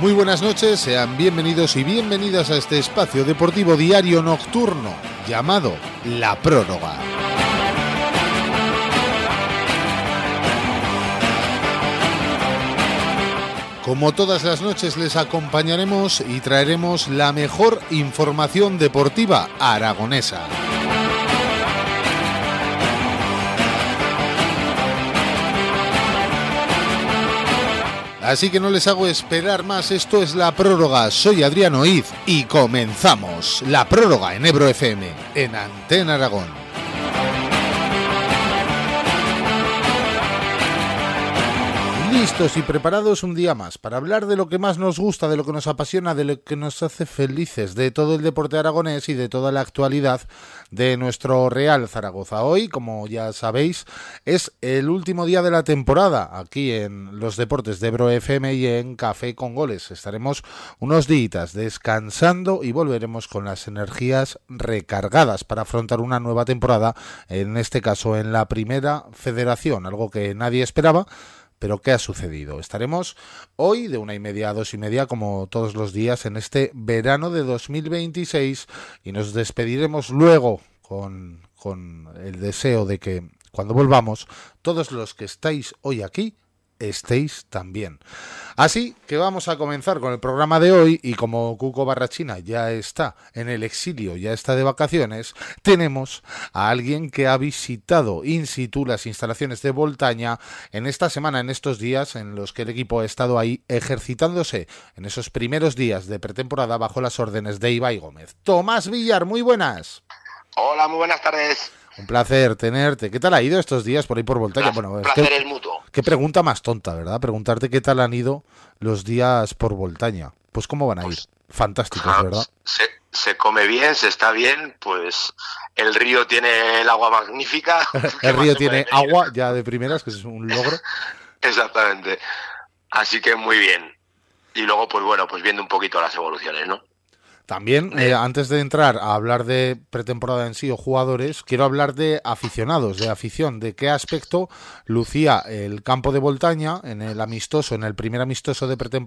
Muy buenas noches, sean bienvenidos y bienvenidas a este espacio deportivo diario nocturno llamado La Prórroga. Como todas las noches les acompañaremos y traeremos la mejor información deportiva aragonesa. Así que no les hago esperar más, esto es La Prórroga, soy Adrián Oiz y comenzamos La Prórroga en Ebro FM, en Antena Aragón. Listos y preparados un día más para hablar de lo que más nos gusta, de lo que nos apasiona, de lo que nos hace felices, de todo el deporte aragonés y de toda la actualidad de nuestro Real Zaragoza. Hoy, como ya sabéis, es el último día de la temporada aquí en los deportes de Ebro FM y en Café con Goles. Estaremos unos días descansando y volveremos con las energías recargadas para afrontar una nueva temporada, en este caso en la Primera Federación, algo que nadie esperaba. Pero ¿qué ha sucedido? Estaremos hoy de 1:30 a 2:30, como todos los días, en este verano de 2026 y nos despediremos luego con el deseo de que cuando volvamos, todos los que estáis hoy aquí, estéis también. Así que vamos a comenzar con el programa de hoy y como Cuco Barrachina ya está en el exilio, ya está de vacaciones, tenemos a alguien que ha visitado in situ las instalaciones de Voltaña en esta semana, en estos días en los que el equipo ha estado ahí ejercitándose en esos primeros días de pretemporada bajo las órdenes de Ibai Gómez. Tomás Villar, muy buenas. Hola, muy buenas tardes. Un placer tenerte. ¿Qué tal ha ido estos días por ahí por Voltaña? Placer es mutuo. Qué pregunta más tonta, ¿verdad? Preguntarte qué tal han ido los días por Voltaña. Pues cómo van a ir. Fantásticos, ¿verdad? Se come bien, se está bien, pues el río tiene el agua magnífica. El río tiene agua ya de primeras, que es un logro. Exactamente. Así que muy bien. Y luego, pues bueno, pues viendo un poquito las evoluciones, ¿no? También, antes de entrar a hablar de pretemporada en sí o jugadores, quiero hablar de aficionados, de afición, de qué aspecto lucía el campo de Voltaña en el primer amistoso de pretemporada